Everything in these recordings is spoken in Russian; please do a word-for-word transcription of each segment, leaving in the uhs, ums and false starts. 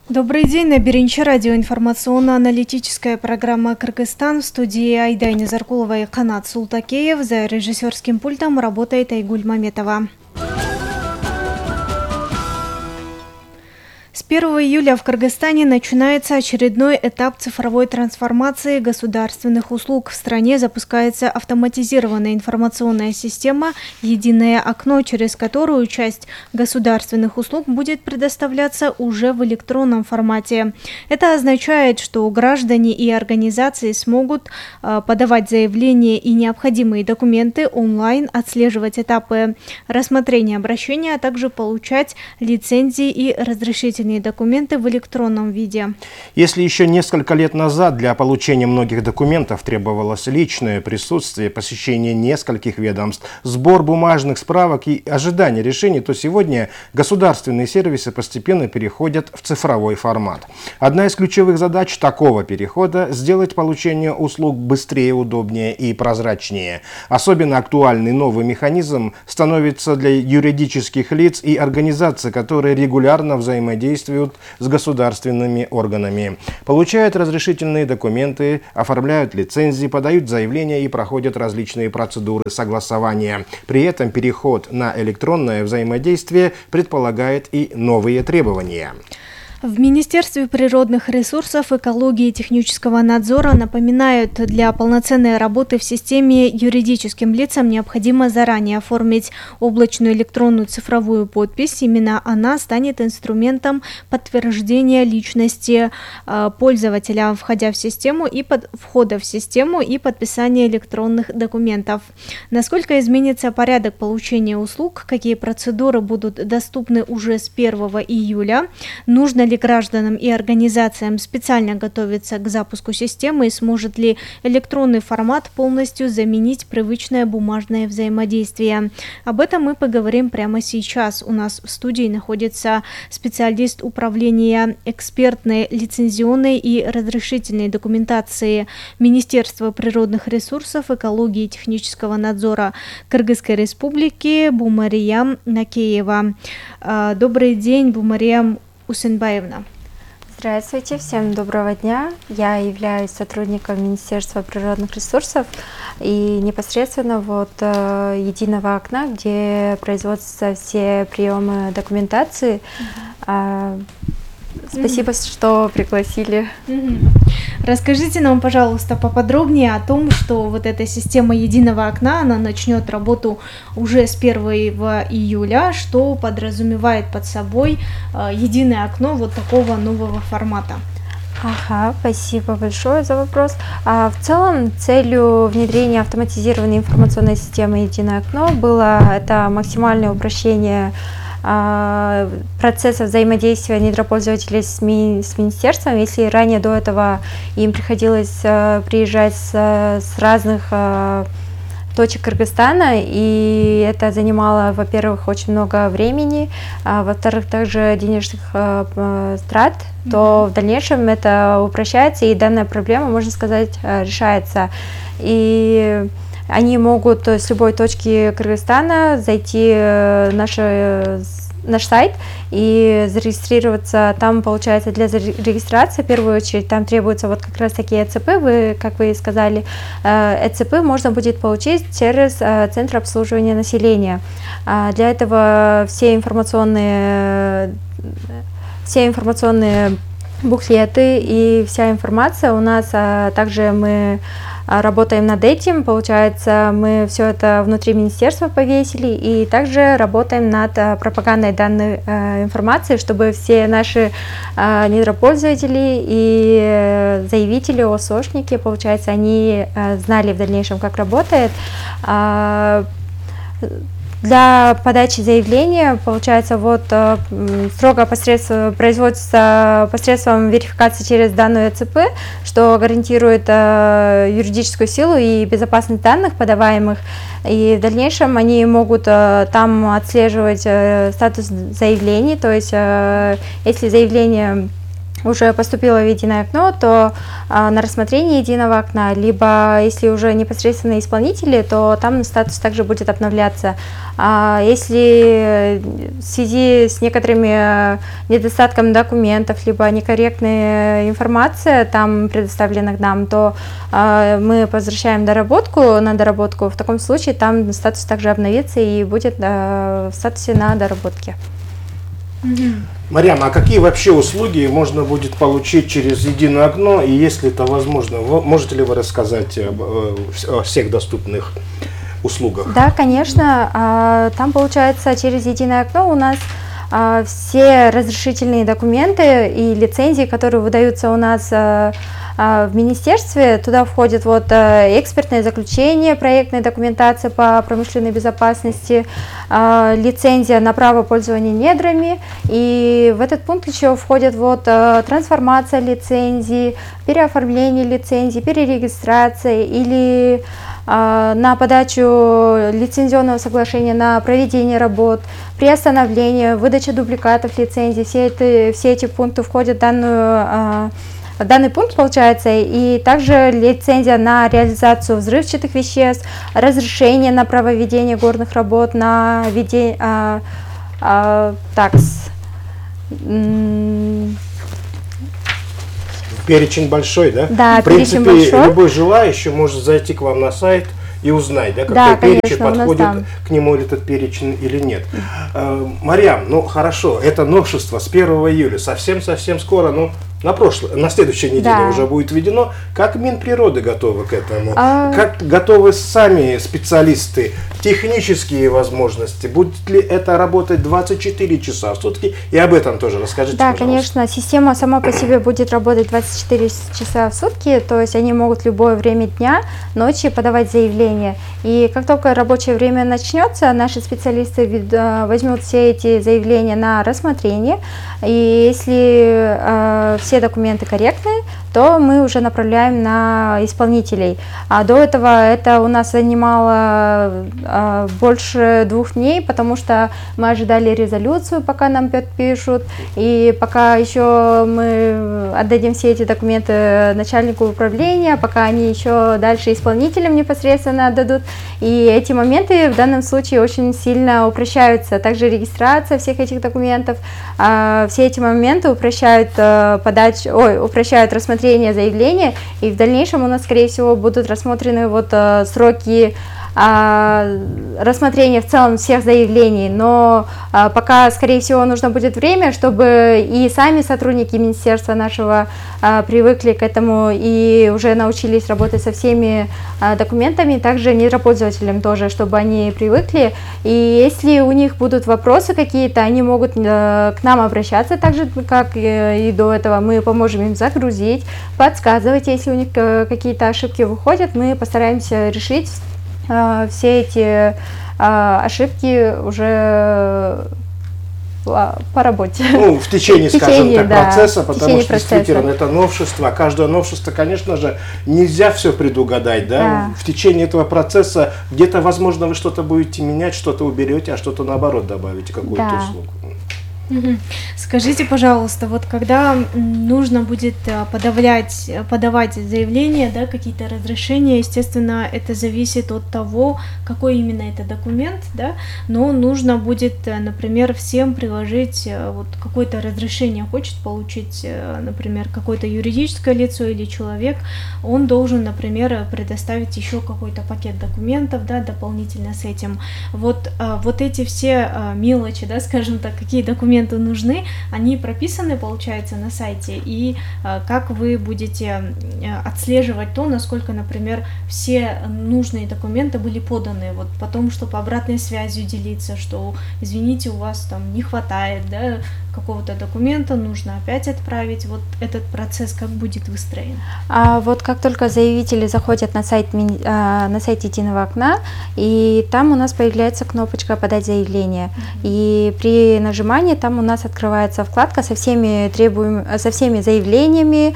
Добрый день, на Беренче радио, информационно-аналитическая программа «Кыргызстан», в студии Айдайна Заркулова и Канат Султакеев, за режиссерским пультом работает Айгуль Маметова. С первого июля в Кыргызстане начинается очередной этап цифровой трансформации государственных услуг. В стране запускается автоматизированная информационная система «Единое окно», через которую часть государственных услуг будет предоставляться уже в электронном формате. Это означает, что граждане и организации смогут э, подавать заявления и необходимые документы онлайн, отслеживать этапы рассмотрения обращения, а также получать лицензии и разрешительные документы в электронном виде. Если еще несколько лет назад для получения многих документов требовалось личное присутствие, посещение нескольких ведомств, сбор бумажных справок и ожидание решений, то сегодня государственные сервисы постепенно переходят в цифровой формат. Одна из ключевых задач такого перехода – сделать получение услуг быстрее, удобнее и прозрачнее. Особенно актуальный новый механизм становится для юридических лиц и организаций, которые регулярно взаимодействуют с государственными органами, получают разрешительные документы, оформляют лицензии, подают заявления и проходят различные процедуры согласования. При этом переход на электронное взаимодействие предполагает и новые требования. В Министерстве природных ресурсов, экологии и технического надзора напоминают, для полноценной работы в системе юридическим лицам необходимо заранее оформить облачную электронную цифровую подпись. Именно она станет инструментом подтверждения личности э, пользователя, входя в систему и под, входа в систему и подписания электронных документов. Насколько изменится порядок получения услуг, какие процедуры будут доступны уже с первого июля, нужно ли гражданам и организациям специально готовиться к запуску системы и сможет ли электронный формат полностью заменить привычное бумажное взаимодействие. Об этом мы поговорим прямо сейчас. У нас в студии находится специалист управления экспертной, лицензионной и разрешительной документации Министерства природных ресурсов, экологии и технического надзора Кыргызской Республики Бумариям Накеева. Добрый день, Бумариям Усенбаевна. Здравствуйте, всем доброго дня. Я являюсь сотрудником Министерства природных ресурсов и непосредственно вот э, единого окна, где производятся все приемы документации. Mm-hmm. Спасибо, mm-hmm. что пригласили. Mm-hmm. Расскажите нам, пожалуйста, поподробнее о том, что вот эта система единого окна, она начнет работу уже с первого июля, что подразумевает под собой э, единое окно вот такого нового формата. Ага, спасибо большое за вопрос. А в целом целью внедрения автоматизированной информационной системы «Единое окно» было это максимальное упрощение процесса взаимодействия недропользователей с, ми с министерством. Если ранее до этого им приходилось э, приезжать с, с разных э, точек Кыргызстана, и это занимало, во-первых, очень много времени, а во-вторых, также денежных э, трат, mm-hmm. то в дальнейшем это упрощается, и данная проблема, можно сказать, решается. И они могут с любой точки Кыргызстана зайти в наш, наш сайт и зарегистрироваться. Там, получается, для регистрации, в первую очередь, там требуется вот как раз такие ЭЦП, вы, как вы и сказали, ЭЦП можно будет получить через Центр обслуживания населения. Для этого все информационные, все информационные буклеты и вся информация у нас, а также мы работаем над этим, получается, мы все это внутри министерства повесили, и также работаем над пропагандой данной э, информации, чтобы все наши э, недропользователи и заявители, ОСОшники, получается, они э, знали в дальнейшем, как работает. Э, Для подачи заявления, получается, вот строго посредством, производится посредством верификации через данную ЭЦП, что гарантирует юридическую силу и безопасность данных подаваемых. И в дальнейшем они могут там отслеживать статус заявлений, то есть если заявление уже поступило в единое окно, то а, на рассмотрение единого окна, либо если уже непосредственно исполнители, то там статус также будет обновляться. А если в связи с некоторыми недостатками документов, либо некорректная информация там предоставленных нам, то а, мы возвращаем доработку на доработку. В таком случае там статус также обновится и будет а, в статусе на доработке. Марьям, а какие вообще услуги можно будет получить через единое окно, и если это возможно, вы, можете ли вы рассказать об, о всех доступных услугах? Да, конечно. Там получается через единое окно у нас все разрешительные документы и лицензии, которые выдаются у нас в министерстве, туда входит вот экспертное заключение, проектная документация по промышленной безопасности, лицензия на право пользования недрами, и в этот пункт еще входит вот трансформация лицензии, переоформление лицензии, перерегистрация или на подачу лицензионного соглашения на проведение работ, приостановление, выдача дубликатов лицензий. Все, это, все эти пункты входят в данную, в данный пункт, получается, и также лицензия на реализацию взрывчатых веществ, разрешение на право ведения горных работ, на ведение, а, а, так, перечень большой, да? Да, в принципе, перечень большой. Любой желающий может зайти к вам на сайт и узнать, да, какой да, перечень конечно, подходит к нему этот перечень или нет. Э, Марьям, ну хорошо, это новшество с первого июля, совсем-совсем скоро, ну на прошлой, на следующей неделе да. уже будет введено. Как Минприроды готовы к этому? А... Как готовы сами специалисты, технические возможности? Будет ли это работать двадцать четыре часа в сутки? И об этом тоже расскажите, Да, пожалуйста. конечно, система сама по себе будет работать двадцать четыре часа в сутки, то есть они могут в любое время дня, ночи подавать заявления. И как только рабочее время начнется, наши специалисты возьмут все эти заявления на рассмотрение, и если э, все документы корректные, то мы уже направляем на исполнителей. А до этого это у нас занимало а, больше двух дней, потому что мы ожидали резолюцию, пока нам подпишут, и пока еще мы отдадим все эти документы начальнику управления, пока они еще дальше исполнителям непосредственно отдадут. И эти моменты в данном случае очень сильно упрощаются. Также регистрация всех этих документов, а, все эти моменты упрощают а, подачу, ой, упрощают рассмотрение заявления, и в дальнейшем у нас, скорее всего, будут рассмотрены вот а, сроки а, рассмотрения в целом всех заявлений, но а, пока, скорее всего, нужно будет время, чтобы и сами сотрудники министерства нашего а, привыкли к этому и уже научились работать со всеми а, документами, также недропользователям тоже, чтобы они привыкли, и если у них будут вопросы какие-то, они могут а, к нам обращаться, так же, как и, и до этого, мы поможем им загрузить, подсказывать, если у них а, какие-то ошибки выходят, мы постараемся решить все эти а, ошибки уже по, по работе. Ну, в течение, в скажем течение, так, да, процесса, потому что процесса. Действительно это новшество. Каждое новшество, конечно же, нельзя все предугадать, да? Да. В течение этого процесса где-то, возможно, вы что-то будете менять, что-то уберете, а что-то наоборот добавите, какую-то Да. услугу. Угу. Скажите, пожалуйста, вот когда нужно будет подавлять, подавать заявление, да, какие-то разрешения, естественно, это зависит от того, какой именно это документ, да, но нужно будет, например, всем приложить вот какое-то разрешение, хочет получить, например, какое-то юридическое лицо или человек, он должен, например, предоставить еще какой-то пакет документов, да, дополнительно с этим. Вот, вот эти все мелочи, да, скажем так, какие документы нужны, они прописаны, получается, на сайте, и э, как вы будете э, отслеживать то, насколько, например, все нужные документы были поданы, вот потом, чтобы обратной связью делиться, что, извините, у вас там не хватает, да, какого-то документа, нужно опять отправить, вот этот процесс как будет выстроен? А вот как только заявители заходят на сайт, на сайт единого окна, и там у нас появляется кнопочка «Подать заявление», mm-hmm. и при нажимании там у нас открывается вкладка со всеми требуем, со всеми заявлениями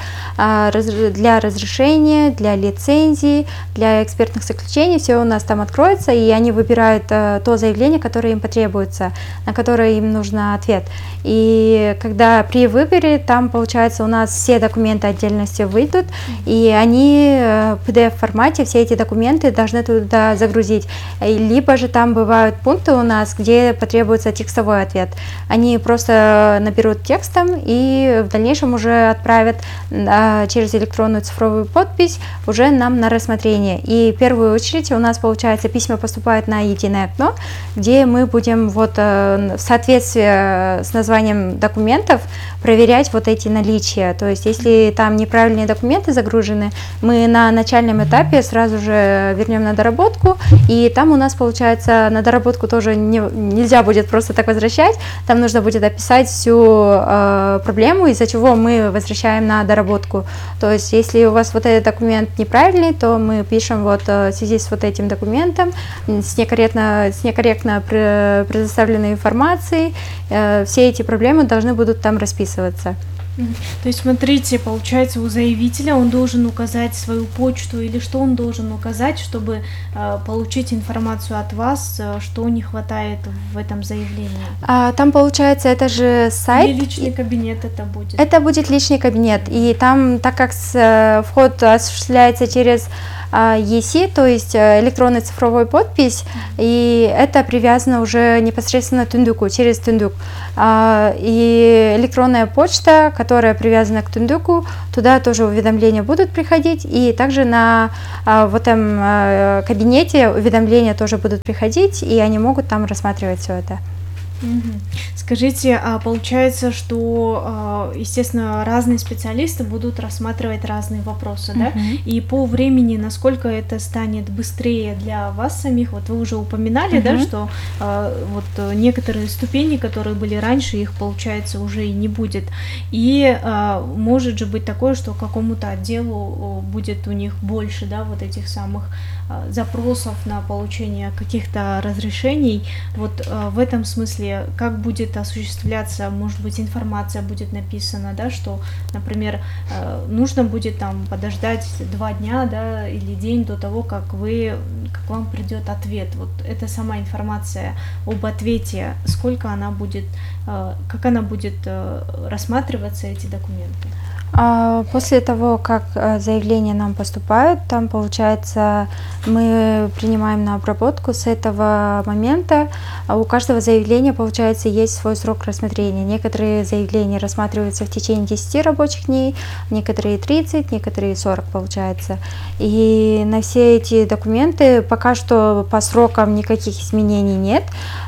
для разрешения, для лицензий, для экспертных заключений, все у нас там откроется, и они выбирают то заявление, которое им потребуется, на которое им нужен ответ. И И когда при выборе, там, получается, у нас все документы отдельности выйдут, и они в пи ди эф формате, все эти документы должны туда загрузить. Либо же там бывают пункты у нас, где потребуется текстовой ответ. Они просто наберут текстом и в дальнейшем уже отправят а, через электронную цифровую подпись уже нам на рассмотрение. И в первую очередь у нас, получается, письма поступают на единое окно, где мы будем вот в соответствии с названием документов проверять вот эти наличия. То есть, если там неправильные документы загружены, мы на начальном этапе сразу же вернем на доработку, и там у нас, получается, на доработку тоже не, нельзя будет просто так возвращать, там нужно будет описать всю э, проблему, из-за чего мы возвращаем на доработку. То есть, если у вас вот этот документ неправильный, то мы пишем вот в связи с вот этим документом, с некорректно, с некорректно предоставленной информацией, э, все эти проблемы должны будут там расписываться. То есть, смотрите, получается, у заявителя он должен указать свою почту или что он должен указать, чтобы э, получить информацию от вас, э, что не хватает в этом заявлении? А, там, получается, это же сайт. Или личный кабинет это будет? Это будет личный кабинет, и там, так как с, вход осуществляется через и си, то есть электронная цифровой подпись, и это привязано уже непосредственно к Тундуку, через Тундук. И электронная почта, которая привязана к Тундуку, туда тоже уведомления будут приходить, и также на в этом кабинете уведомления тоже будут приходить, и они могут там рассматривать все это. Скажите, а получается, что, естественно, разные специалисты будут рассматривать разные вопросы, да? Uh-huh. И по времени, насколько это станет быстрее для вас самих? Вот вы уже упоминали, uh-huh. да, что вот некоторые ступени, которые были раньше, их, получается, уже и не будет. И может же быть такое, что какому-то отделу будет у них больше, да, вот этих самых запросов на получение каких-то разрешений. Вот в этом смысле, как будет осуществляться, может быть, информация будет написана, да, что, например, нужно будет там подождать два дня, да, или день до того, как вы, как вам придет ответ. Вот эта сама информация об ответе, сколько она будет, как она будет рассматриваться, эти документы? После того, как заявления нам поступают, там, получается, мы принимаем на обработку с этого момента. У каждого заявления, получается, есть свой срок рассмотрения. Некоторые заявления рассматриваются в течение десяти рабочих дней, некоторые тридцать, некоторые сорок, получается. И на все эти документы пока что по срокам никаких изменений нет.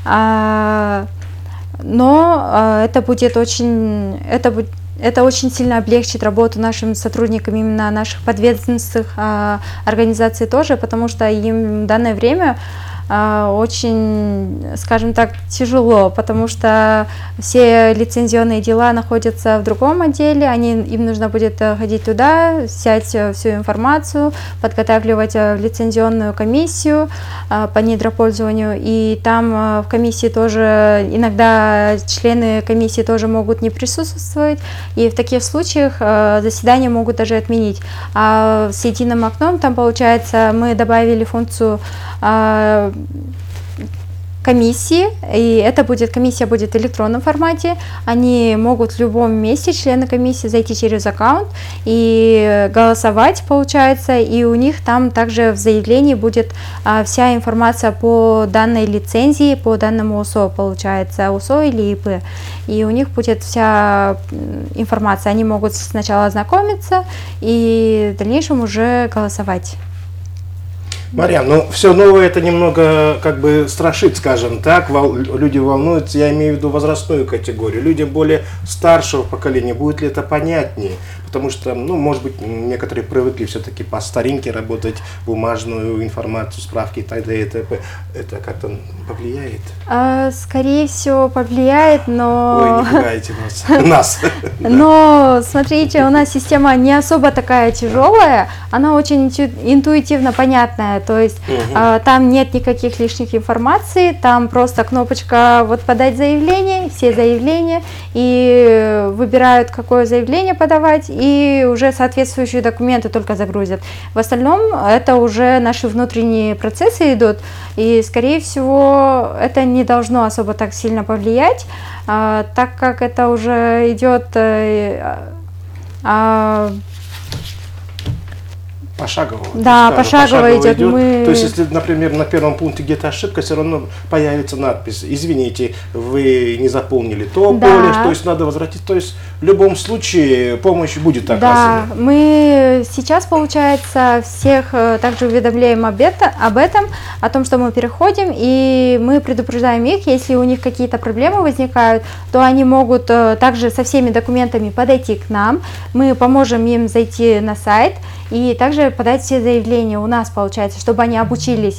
Но это будет очень... Это будет Это очень сильно облегчит работу нашим сотрудникам, именно наших подведомственных а, организаций тоже, потому что им в данное время а, очень, скажем так, тяжело, потому что все лицензионные дела находятся в другом отделе, они, им нужно будет ходить туда, взять всю информацию, подготавливать лицензионную комиссию а, по недропользованию, и там а, в комиссии тоже иногда члены комиссии тоже могут не присутствовать, и в таких случаях а, заседания могут даже отменить. А с единым окном там, получается, мы добавили функцию а, комиссии, и это будет, комиссия будет в электронном формате, они могут в любом месте, члены комиссии, зайти через аккаунт и голосовать, получается, и у них там также в заявлении будет а, вся информация по данной лицензии, по данному ОСО, получается, ОСО или ИП, и у них будет вся информация, они могут сначала ознакомиться и в дальнейшем уже голосовать. Марьян, ну все новое это немного как бы страшит, скажем так, Вол, люди волнуются, я имею в виду возрастную категорию, людям более старшего поколения, будет ли это понятнее? Потому что, ну, может быть, некоторые привыкли все-таки по старинке работать, бумажную информацию, справки и т.д. и т.п. Это как-то повлияет? А, скорее всего, повлияет, но... Ой, не пугайте нас. нас. Но, смотрите, у нас система не особо такая тяжелая, она очень интуитивно понятная, то есть угу. а, там нет никаких лишних информаций, там просто кнопочка вот подать заявление, все заявления, и выбирают, какое заявление подавать, и и уже соответствующие документы только загрузят. В остальном это уже наши внутренние процессы идут, и, скорее всего, это не должно особо так сильно повлиять, а, так как это уже идет а, а, Пошагово. Да, пошагово, пошагово идет. идет. Мы... То есть, если, например, на первом пункте где-то ошибка, все равно появится надпись: извините, вы не заполнили то да. поле, то есть надо возвратить. То есть в любом случае помощь будет оказана. Да, мы сейчас, получается, всех также уведомляем об этом, о том, что мы переходим, и мы предупреждаем их, если у них какие-то проблемы возникают, то они могут также со всеми документами подойти к нам, мы поможем им зайти на сайт и также подать все заявления у нас, получается, чтобы они обучились.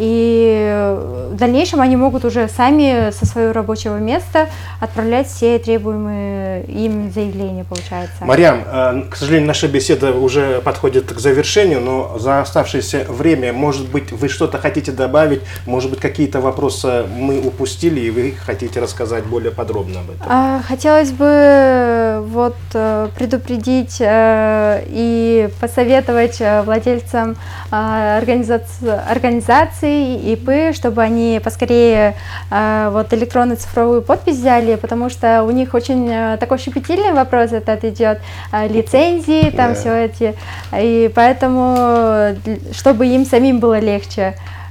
И в дальнейшем они могут уже сами со своего рабочего места отправлять все требуемые им заявления, получается. Марьям, к сожалению, наша беседа уже подходит к завершению, но за оставшееся время, может быть, вы что-то хотите добавить, может быть, какие-то вопросы мы упустили, и вы хотите рассказать более подробно об этом? Хотелось бы вот предупредить и посоветовать владельцам организации, организации ИП, чтобы они поскорее э, вот электронную цифровую подпись взяли, потому что у них очень э, такой щепетильный вопрос этот идет, э, лицензии, там yeah. все эти, и поэтому, чтобы им самим было легче.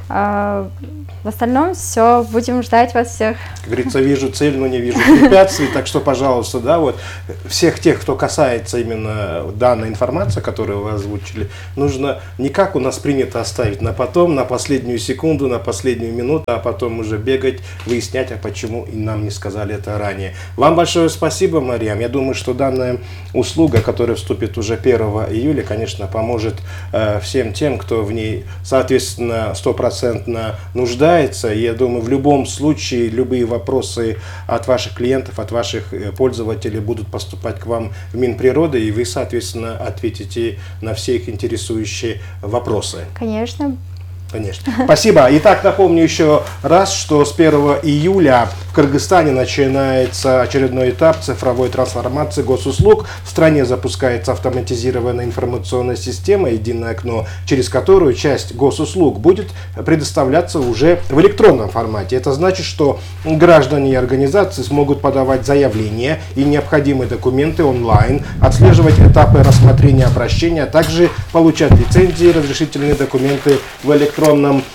Э, в остальном все, будем ждать вас всех. Как говорится, вижу цель, но не вижу препятствий, так что, пожалуйста, да, вот всех тех, кто касается именно данной информации, которую вы озвучили, нужно не как у нас принято оставить на потом, на последнюю секунду, на последнюю минуту, а потом уже бегать, выяснять, а почему и нам не сказали это ранее. Вам большое спасибо, Марьям. Я думаю, что данная услуга, которая вступит уже первого июля, конечно, поможет э, всем тем, кто в ней, соответственно, стопроцентно нуждается. И я думаю, в любом случае, любые вопросы от ваших клиентов, от ваших пользователей будут поступать к вам в Минприроды, и вы, соответственно, ответите на все их интересующие вопросы. Конечно. Конечно. Спасибо. Итак, напомню еще раз, что с первого июля в Кыргызстане начинается очередной этап цифровой трансформации госуслуг. В стране запускается автоматизированная информационная система «Единое окно», через которую часть госуслуг будет предоставляться уже в электронном формате. Это значит, что граждане и организации смогут подавать заявления и необходимые документы онлайн, отслеживать этапы рассмотрения обращения, а также получать лицензии и разрешительные документы в электронном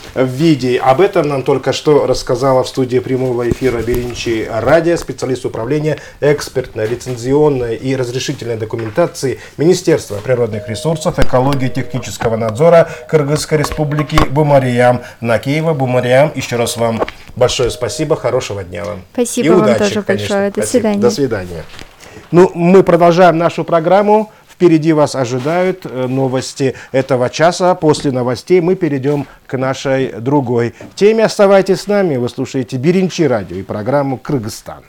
виде. Об этом нам только что рассказала в студии прямого эфира Беринчи радио специалист управления экспертной, лицензионной и разрешительной документации Министерства природных ресурсов, экологии и технического надзора Кыргызской республики Бумариям Накеева. Бумариям, еще раз вам большое спасибо, хорошего дня вам. Спасибо и вам удачи, тоже конечно. большое. До Спасибо. свидания. До свидания. Ну, мы продолжаем нашу программу. Впереди вас ожидают новости этого часа. После новостей мы перейдем к нашей другой теме. Оставайтесь с нами. Вы слушаете Беринчи радио и программу «Кыргызстан».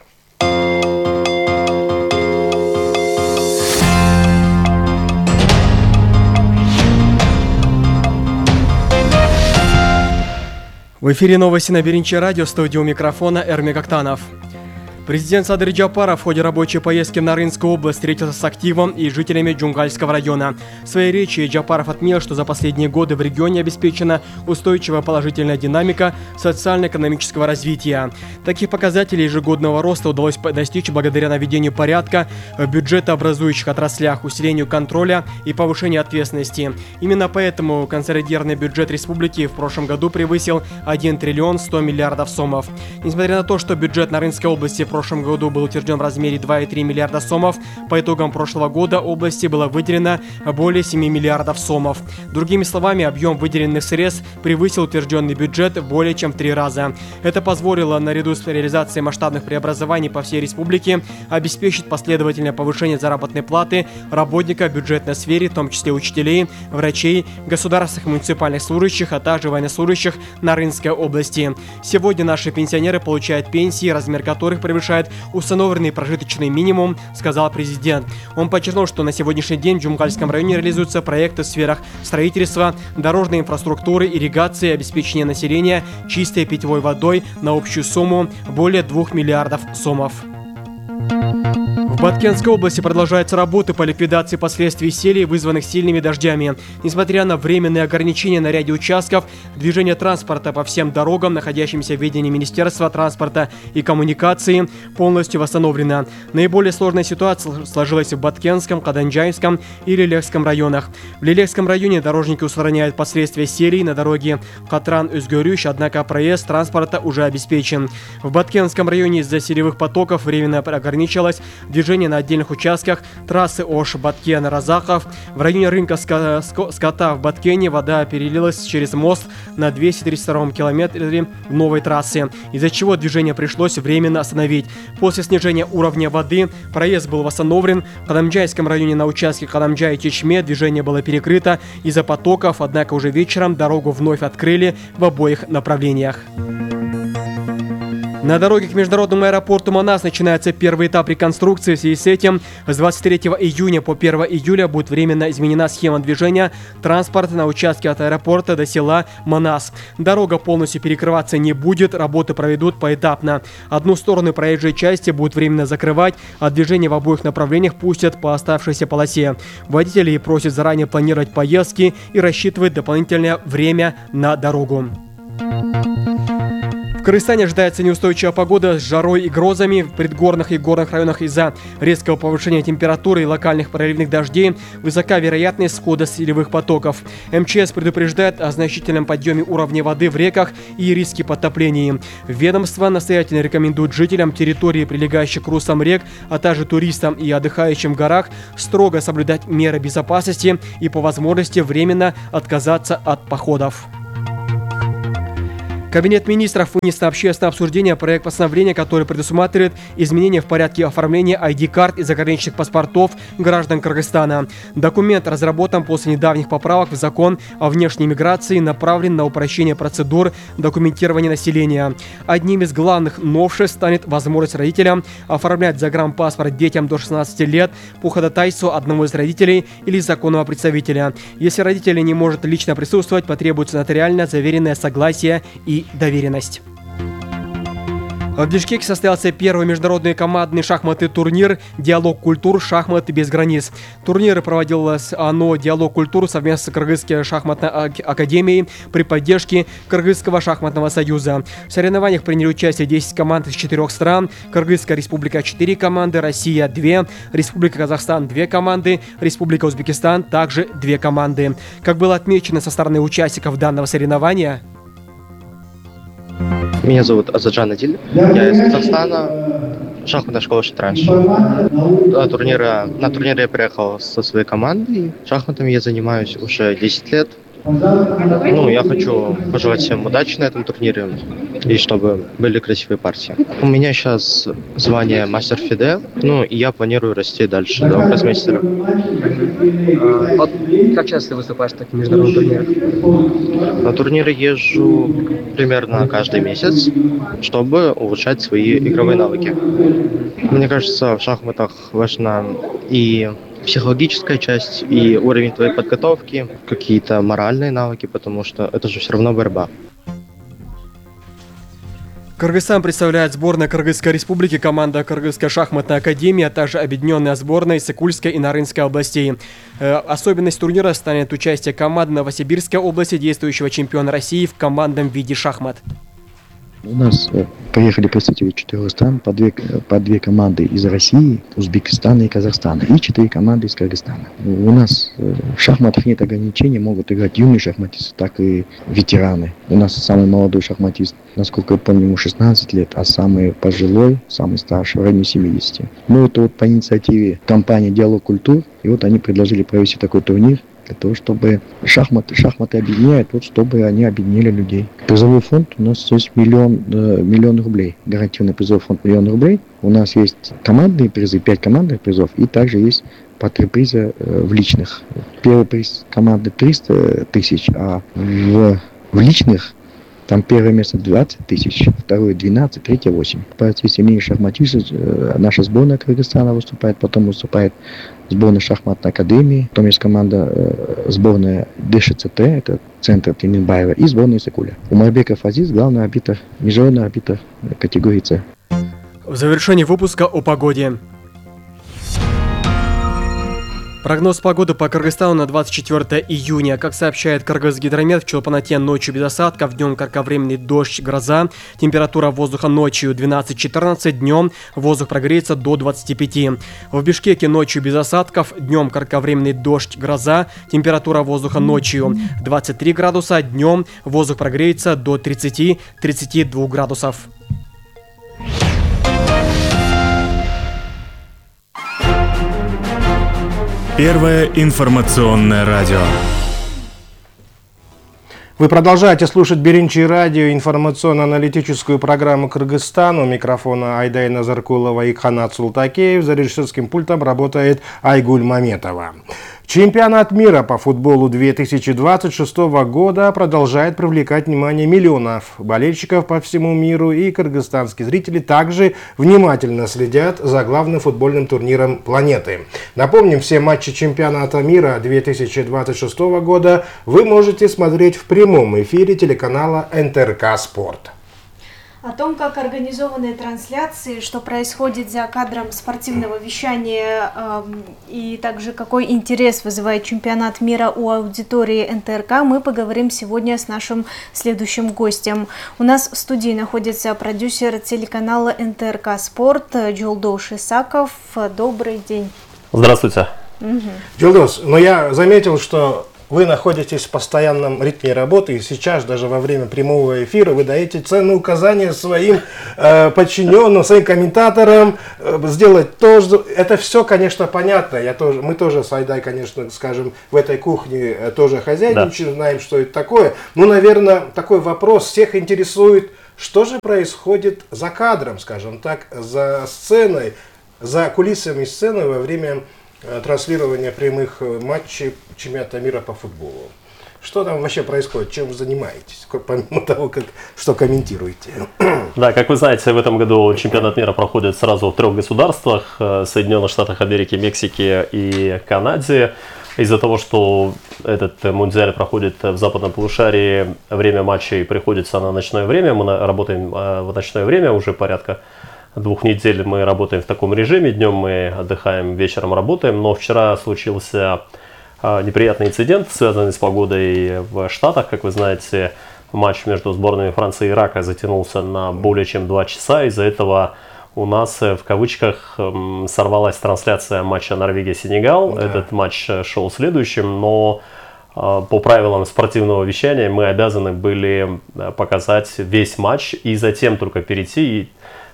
В эфире новости на Беринчи радио, студии у микрофона Эрмик Актанов. Президент Садыр Джапаров в ходе рабочей поездки в Нарынскую область встретился с активом и жителями Джунгальского района. В своей речи Джапаров отметил, что за последние годы в регионе обеспечена устойчивая положительная динамика социально-экономического развития. Таких показателей ежегодного роста удалось достичь благодаря наведению порядка в бюджетообразующих отраслях, усилению контроля и повышению ответственности. Именно поэтому консолидированный бюджет республики в прошлом году превысил один триллион сто миллиардов сомов. Несмотря на то, что бюджет Нарынской области в прошлом году был утвержден в размере два и три миллиарда сомов, по итогам прошлого года области было выделено более семи миллиардов сомов. Другими словами, объем выделенных средств превысил утвержденный бюджет более чем в три раза. Это позволило, наряду с реализацией масштабных преобразований по всей республике, обеспечить последовательное повышение заработной платы работников в бюджетной сфере, в том числе учителей, врачей, государственных и муниципальных служащих, а также военнослужащих Нарынской области. Сегодня наши пенсионеры получают пенсии, размер которых превышает установленный прожиточный минимум, сказал президент. Он подчеркнул, что на сегодняшний день в Джунгальском районе реализуются проекты в сферах строительства, дорожной инфраструктуры, ирригации, обеспечения населения чистой питьевой водой на общую сумму более двух миллиардов сомов. В Баткенской области продолжаются работы по ликвидации последствий селей, вызванных сильными дождями. Несмотря на временные ограничения на ряде участков, движение транспорта по всем дорогам, находящимся в ведении Министерства транспорта и коммуникации, полностью восстановлено. Наиболее сложная ситуация сложилась в Баткенском, Каданджайском и Лилехском районах. В Лилехском районе дорожники устраняют последствия селей на дороге Катран-Үзгөрюш, однако проезд транспорта уже обеспечен. В Баткенском районе из-за селевых потоков временно ограничилось движение на отдельных участках трассы Ош-Баткен-Разахов. В районе рынка скота в Баткене вода перелилась через мост на двести тридцать втором километре новой трассы, из-за чего движение пришлось временно остановить. После снижения уровня воды проезд был восстановлен. В Кадамджайском районе на участке Кадамджай-Чечме движение было перекрыто из-за потоков, однако уже вечером дорогу вновь открыли в обоих направлениях. На дороге к международному аэропорту Манас начинается первый этап реконструкции. В связи с этим с двадцать третьего июня по первого июля будет временно изменена схема движения транспорта на участке от аэропорта до села Манас. Дорога полностью перекрываться не будет, работы проведут поэтапно. Одну сторону проезжей части будут временно закрывать, а движение в обоих направлениях пустят по оставшейся полосе. Водителей просят заранее планировать поездки и рассчитывать дополнительное время на дорогу. В Кыргызстане ожидается неустойчивая погода с жарой и грозами. В предгорных и горных районах из-за резкого повышения температуры и локальных проливных дождей высока вероятность схода селевых потоков. эм че эс предупреждает о значительном подъеме уровня воды в реках и риске подтоплений. Ведомство настоятельно рекомендует жителям территории, прилегающих к руслам рек, а также туристам и отдыхающим в горах, строго соблюдать меры безопасности и по возможности временно отказаться от походов. Кабинет министров вынес на общественное обсуждение проект постановления, который предусматривает изменения в порядке оформления ай ди-карт и заграничных паспортов граждан Кыргызстана. Документ разработан после недавних поправок в закон о внешней миграции, направлен на упрощение процедур документирования населения. Одним из главных новшеств станет возможность родителям оформлять загранпаспорт детям до шестнадцати лет по ходатайству одного из родителей или законного представителя. Если родитель не может лично присутствовать, потребуется нотариально заверенное согласие и доверенность. В Бишкеке состоялся первый международный командный шахматный турнир «Диалог культур. Шахматы без границ». Турнир проводилось оно «Диалог культур» совместно с Кыргызской шахматной академией при поддержке Кыргызского шахматного союза. В соревнованиях приняли участие десять команд из четырех стран. Кыргызская республика четыре команды, Россия две, Республика Казахстан две команды, Республика Узбекистан также две команды. Как было отмечено со стороны участников данного соревнования, меня зовут Азаджан Адиль, я из Казахстана, шахматная школа «Шатранж». На турнире, на турнире я приехал со своей командой, шахматами я занимаюсь уже десять лет. Ну, я хочу пожелать всем удачи на этом турнире и чтобы были красивые партии. У меня сейчас звание мастер ФИДЕ, ну и я планирую расти дальше до гроссмейстера. Вот как часто ты выступаешь в таких международных турнирах? На турниры езжу примерно каждый месяц, чтобы улучшать свои игровые навыки. Мне кажется, в шахматах важна и психологическая часть, и уровень твоей подготовки, какие-то моральные навыки, потому что это же все равно борьба. Кыргызстан представляет сборная Кыргызской республики, команда Кыргызской шахматной академии, а также объединенная сборная Сыкульской и Нарынской областей. Э, особенность турнира станет участие команды Новосибирской области, действующего чемпиона России в командном виде шахмат. У нас э, приехали представители четырех стран, по две, по две команды из России, Узбекистана и Казахстана, и четыре команды из Кыргызстана. У нас э, в шахматах нет ограничений, могут играть юные шахматисты, так и ветераны. У нас самый молодой шахматист, насколько я помню, ему шестнадцать лет, а самый пожилой, самый старший, в районе семидесяти. Ну, это вот по инициативе компании «Диалог культур», и вот они предложили провести такой турнир, для того, чтобы шахматы, шахматы объединяют, вот, чтобы они объединили людей. Призовой фонд у нас есть миллион, э, миллион рублей, гарантированный призовой фонд миллион рублей. У нас есть командные призы, пять командных призов, и также есть по три приза э, в личных. Первый приз команды триста тысяч, а в, в личных там первое место двадцать тысяч, второе двенадцать, третье восемь. По сильнейшим шахматистам э, наша сборная Кыргызстана выступает, потом выступает сборная шахматной академии, потом есть команда э, сборная дэ ша цэ тэ, это центр Тененбаева, и сборная Сыкуля. Умарбеков Азиз, главный арбитр, международный арбитр категории С. В завершении выпуска о погоде. Прогноз погоды по Кыргызстану на двадцать четвёртое июня. Как сообщает Кыргызгидромет, в Чолпанате ночью без осадков, днем кратковременный дождь, гроза. Температура воздуха ночью двенадцать-четырнадцать, днем воздух прогреется до двадцати пяти. В Бишкеке ночью без осадков, днем кратковременный дождь, гроза. Температура воздуха ночью двадцать три градуса, днем воздух прогреется до тридцати-тридцати двух градусов. Первое информационное радио. Вы продолжаете слушать Биринчи радио, информационно-аналитическую программу Кыргызстана. У микрофона Айдай Назаркулова и Ханат Султакеев. За режиссерским пультом работает Айгуль Маметова. Чемпионат мира по футболу две тысячи двадцать шестого года продолжает привлекать внимание миллионов болельщиков по всему миру, и кыргызстанские зрители также внимательно следят за главным футбольным турниром планеты. Напомним, все матчи чемпионата мира две тысячи двадцать шестого года вы можете смотреть в прямом эфире телеканала эн тэ эр ка Спорт. О том, как организованы трансляции, что происходит за кадром спортивного вещания э, и также какой интерес вызывает чемпионат мира у аудитории эн тэ эр ка, мы поговорим сегодня с нашим следующим гостем. У нас в студии находится продюсер телеканала эн тэ эр ка Спорт Джолдош Исаков. Добрый день. Здравствуйте. Угу. Джолдош, но я заметил, что вы находитесь в постоянном ритме работы, и сейчас даже во время прямого эфира вы даете ценные указания своим э, подчиненным, своим комментаторам э, сделать то, что... Это все, конечно, понятно. Я тоже, мы тоже с Айдай, конечно, скажем, в этой кухне э, тоже хозяйничаем, да. Знаем, что это такое. Ну, наверное, такой вопрос всех интересует, что же происходит за кадром, скажем так, за сценой, за кулисами сцены во время транслирования прямых матчей чемпионата мира по футболу. Что там вообще происходит? Чем вы занимаетесь? Помимо того, как, что комментируете. Да, как вы знаете, в этом году чемпионат мира проходит сразу в трех государствах: Соединенных Штатах Америки, Мексике и Канаде. Из-за того, что этот мундиаль проходит в западном полушарии, время матчей приходится на ночное время. Мы работаем в ночное время уже порядка двух недель. Мы работаем в таком режиме. Днем мы отдыхаем, вечером работаем. Но вчера случился неприятный инцидент, связанный с погодой в Штатах. Как вы знаете, матч между сборными Франции и Ирака затянулся на более чем два часа. Из-за этого у нас, в кавычках, сорвалась трансляция матча Норвегия-Сенегал. Да. Этот матч шел следующим, но по правилам спортивного вещания мы обязаны были показать весь матч и затем только перейти.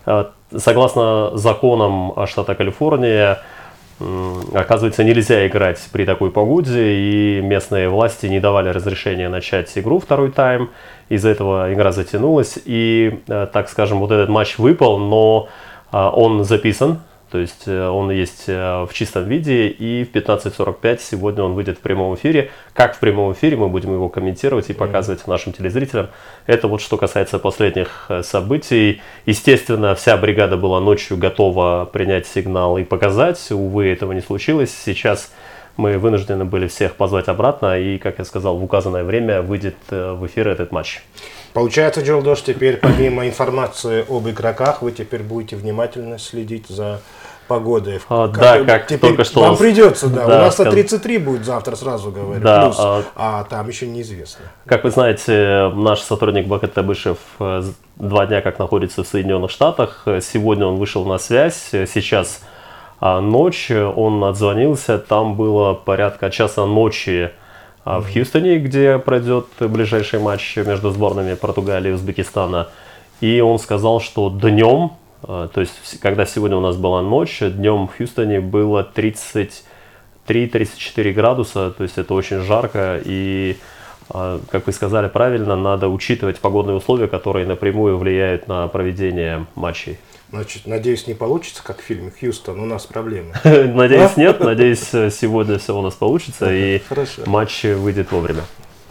Согласно законам штата Калифорния, оказывается, нельзя играть при такой погоде, и местные власти не давали разрешения начать игру второй тайм. Из-за этого игра затянулась, и, так скажем, вот этот матч выпал, но он записан, то есть он есть в чистом виде, и в пятнадцать сорок пять сегодня он выйдет в прямом эфире. Как в прямом эфире мы будем его комментировать и показывать нашим телезрителям. Это вот что касается последних событий. Естественно, вся бригада была ночью готова принять сигнал и показать. Увы, этого не случилось. Сейчас мы вынуждены были всех позвать обратно, и, как я сказал, в указанное время выйдет в эфир этот матч. Получается, Джолдош, теперь помимо информации об игроках, вы теперь будете внимательно следить за погодой. А, да, как теперь только что... Вам придется, да. да У нас сказ... тридцать три будет завтра, сразу говорю, да, плюс, а... а там еще неизвестно. Как вы знаете, наш сотрудник Бакет Табышев два дня как находится в Соединенных Штатах. Сегодня он вышел на связь, сейчас ночь, он отзвонился, там было порядка часа ночи в Хьюстоне, где пройдет ближайший матч между сборными Португалии и Узбекистана. И он сказал, что днем, то есть когда сегодня у нас была ночь, днем в Хьюстоне было тридцать три — тридцать четыре градуса, то есть это очень жарко. И, как вы сказали правильно, надо учитывать погодные условия, которые напрямую влияют на проведение матчей. Значит, надеюсь, не получится, как в фильме «Хьюстон», у нас проблемы. Надеюсь, нет. Надеюсь, сегодня все у нас получится, и матч выйдет вовремя.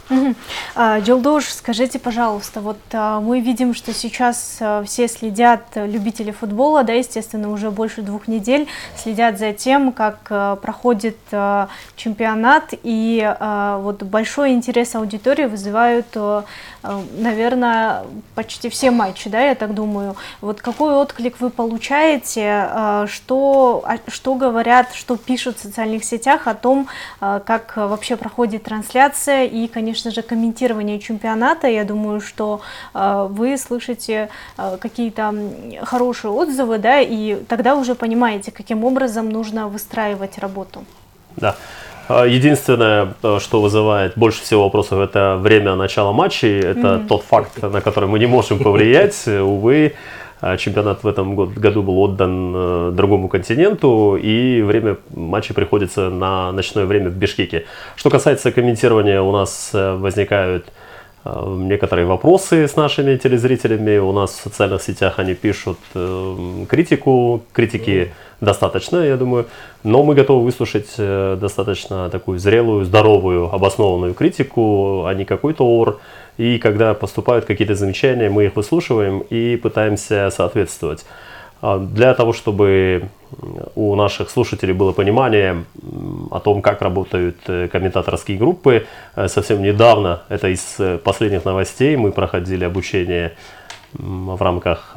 Угу. А, Джолдош, скажите, пожалуйста, вот а, мы видим, что сейчас а, все следят, любители футбола, да, естественно, уже больше двух недель следят за тем, как а, проходит а, чемпионат, и а, вот большой интерес аудитории вызывают, а, наверное, почти все матчи, да, я так думаю. Вот какой отклик вы получаете, а, что, а, что говорят, что пишут в социальных сетях о том, а, как вообще проходит трансляция и, конечно, конечно же, комментирование чемпионата. Я думаю, что э, вы слышите э, какие-то хорошие отзывы, да, и тогда уже понимаете, каким образом нужно выстраивать работу. Да. Единственное, что вызывает больше всего вопросов, это время начала матчей. Это mm-hmm. тот факт, на который мы не можем повлиять. Увы, чемпионат в этом году был отдан другому континенту, и время матча приходится на ночное время в Бишкеке. Что касается комментирования, у нас возникают некоторые вопросы с нашими телезрителями. У нас в социальных сетях они пишут критику. Критики достаточно, я думаю. Но мы готовы выслушать достаточно такую зрелую, здоровую, обоснованную критику, а не какой-то ор. И когда поступают какие-то замечания, мы их выслушиваем и пытаемся соответствовать. Для того, чтобы у наших слушателей было понимание о том, как работают комментаторские группы, совсем недавно, это из последних новостей, мы проходили обучение в рамках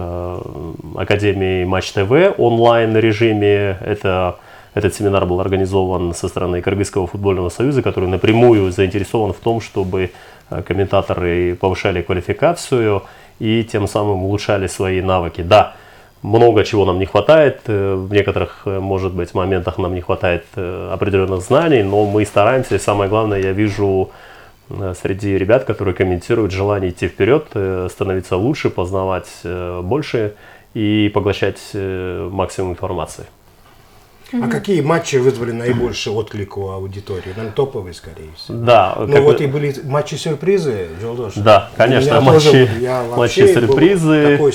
Академии Матч ТВ онлайн режиме. Это, этот семинар был организован со стороны Кыргызского футбольного союза, который напрямую заинтересован в том, чтобы комментаторы повышали квалификацию и тем самым улучшали свои навыки. Да, много чего нам не хватает, в некоторых, может быть, моментах нам не хватает определенных знаний, но мы стараемся, и самое главное, я вижу среди ребят, которые комментируют, желание идти вперед, становиться лучше, познавать больше и поглощать максимум информации. А какие матчи вызвали наибольший отклик у аудитории? Наверное, топовые, скорее всего. Да. Ну вот вы... и были матчи-сюрпризы, Джолдош. Да, конечно, матчи-сюрпризы.